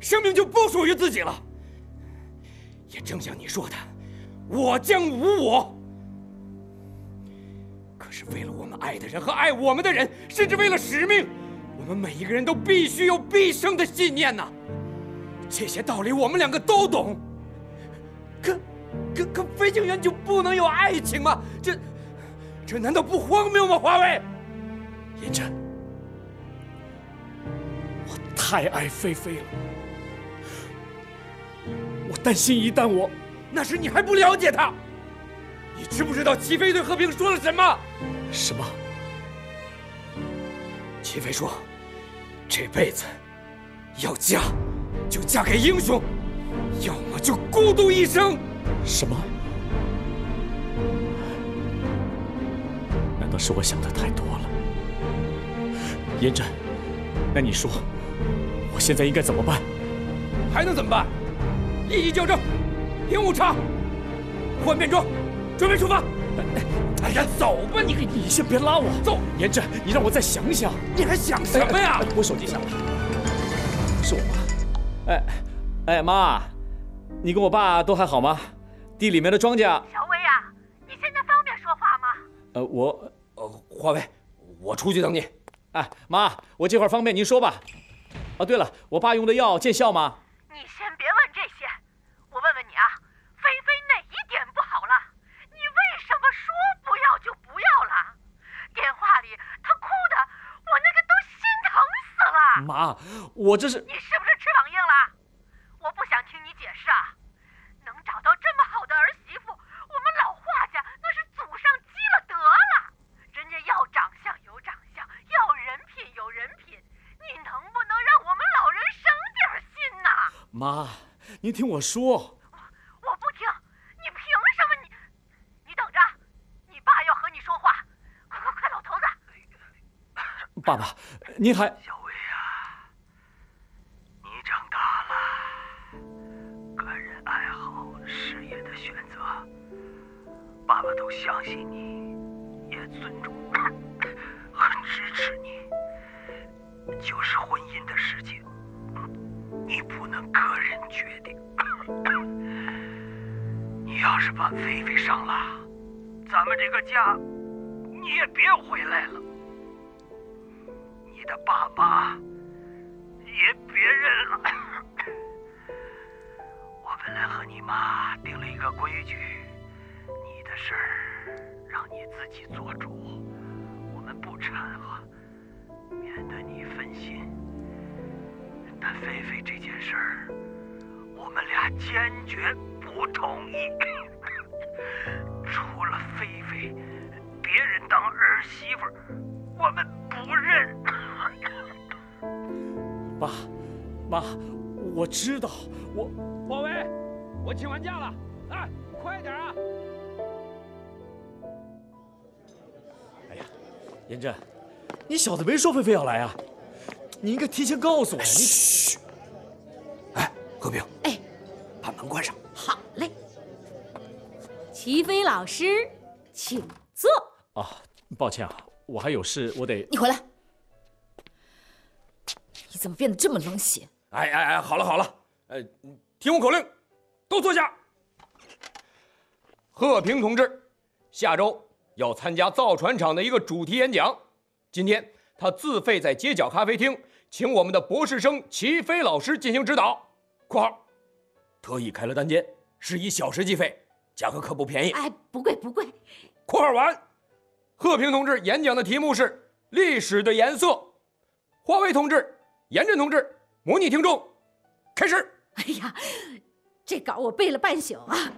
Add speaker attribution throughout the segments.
Speaker 1: 生命就不属于自己了。也正像你说的，我将无我。可是为了我们爱的人和爱我们的人，甚至为了使命，我们每一个人都必须有毕生的信念呐。这些道理我们两个都懂。可飞行员就不能有爱情吗？这难道不荒谬吗？华为，
Speaker 2: 颜真，我太爱菲菲了，我担心一旦我……
Speaker 1: 那是你还不了解他。你知不知道齐飞对和平说了什么？
Speaker 2: 什么？
Speaker 1: 齐飞说，这辈子要嫁就嫁给英雄，要么就孤独一生。
Speaker 2: 什么？难道是我想的太多了？颜真，那你说，我现在应该怎么办？
Speaker 1: 还能怎么办？立即校正，停误差，换便装，准备出发。哎呀，走吧你！
Speaker 2: 你先别拉我，
Speaker 1: 走。
Speaker 2: 颜真，你让我再想想。
Speaker 1: 你还想什么呀？
Speaker 2: 我手机响了，是我妈。哎，妈，你跟我爸都还好吗？地里面的庄稼……
Speaker 3: 小伟呀，你现在方便说话吗？
Speaker 1: 华为，我出去等你。
Speaker 2: 哎，妈，我这会儿方便，您说吧。哦，对了，我爸用的药见效吗？
Speaker 3: 你先别问这些，我问问你啊，菲菲哪一点不好了？你为什么说不要就不要了？电话里她哭的，我那个都心疼死了。
Speaker 2: 妈，我这是……
Speaker 3: 你是不是翅膀硬了？我不想听你解释啊。能找到这么好的儿媳妇，我们老华家那是祖上积了德了。人家要长相有长相，要人品有人品，你能不能让我们老人省点心呐？
Speaker 2: 妈，您听我说。
Speaker 3: 我不听，你凭什么？你等着，你爸要和你说话。快，老头子！
Speaker 2: 爸爸，您还……
Speaker 4: 小薇呀，你长大了，个人爱好、事业的选择，爸爸都相信你，也尊重和支持你。就是婚姻的事情，你不能个人决定。你要是把菲菲伤了，咱们这个家你也别回来了。你的爸妈也别认了。我本来和你妈定了一个规矩，你的事儿让你自己做主，我们不掺和，免得你分心。但菲菲这件事儿，我们俩坚决不同意。除了菲菲，别人当儿媳妇，我们不认。
Speaker 2: 爸妈，我知道，
Speaker 1: 华为，我请完假了，来，快点啊！
Speaker 2: 哎呀，颜真，你小子没说菲菲要来啊？你应该提前告诉我呀！
Speaker 1: 嘘！哎，和平，
Speaker 5: 哎，
Speaker 1: 把门关上。
Speaker 5: 好嘞。齐飞老师，请坐。
Speaker 2: 啊，抱歉啊，我还有事，我得……
Speaker 5: 你回来。你怎么变得这么冷血？
Speaker 1: 哎，好了，听我口令，都坐下。贺平同志，下周要参加造船厂的一个主题演讲，今天他自费在街角咖啡厅请我们的博士生齐飞老师进行指导（括号特意开了单间，是以小时计费，价格可不便宜）。
Speaker 5: 哎，不贵。
Speaker 1: 括号完。贺平同志演讲的题目是历史的颜色。华为同志、颜真同志模拟听众，开始。
Speaker 5: 哎呀，这稿我背了半宿啊。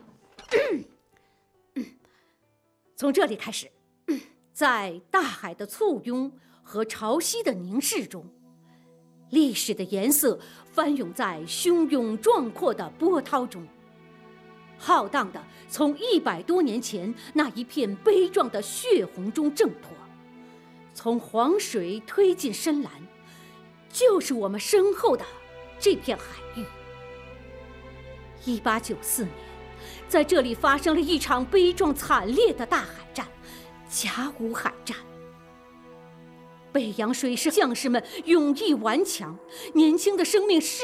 Speaker 5: 从这里开始，在大海的簇拥和潮汐的凝视中，历史的颜色翻涌在汹涌壮阔的波涛中，浩荡的从100多年前那一片悲壮的血红中挣脱，从黄水推进深蓝，就是我们身后的这片海域。1894年，在这里发生了一场悲壮惨烈的大海战——甲午海战。北洋水师将士们勇毅顽强，年轻的生命